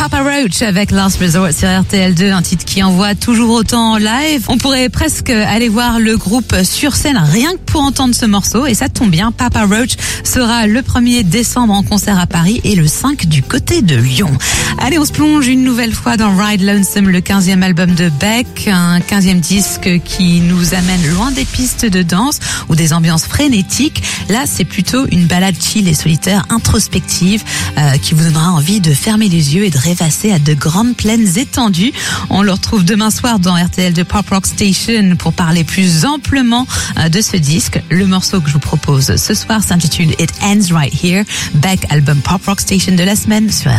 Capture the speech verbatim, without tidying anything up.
Papa Roach avec Last Resort sur R T L deux, un titre qui envoie toujours autant en live. On pourrait presque aller voir le groupe sur scène rien que pour entendre ce morceau, et ça tombe bien, Papa Roach sera le premier décembre en concert à Paris et le cinq du côté de Lyon. Allez, on se plonge une nouvelle fois dans Ride Lonesome, le quinzième album de Beck, un quinzième disque qui nous amène loin des pistes de danse ou des ambiances frénétiques. Là, c'est plutôt une balade chill et solitaire, introspective, euh, qui vous donnera envie de fermer les yeux et de rêvasser à de grandes plaines étendues. On le retrouve demain soir dans R T L deux Pop Rock Station pour parler plus amplement euh, de ce disque. Le morceau que je vous propose ce soir s'intitule It Ends Right Here, Beck, album Pop Rock Station de la semaine sur